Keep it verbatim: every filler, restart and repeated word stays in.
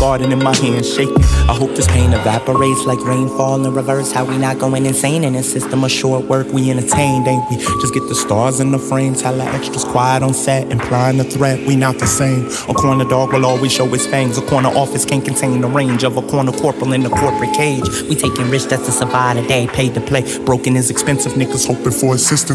garden in my hand shaking. I hope this pain evaporates like rainfall in reverse. How we not going insane in this system of short work? We entertained, ain't we? Just get the stars in the frames. Hella extras quiet on set, implying the threat. We not the same. A corner dog will always show his fangs. A corner office can't contain the range of a corner corporal in the corporate cage. We taking risks just to survive the day. Paid to play. Broken is expensive. Niggas hoping for assistance.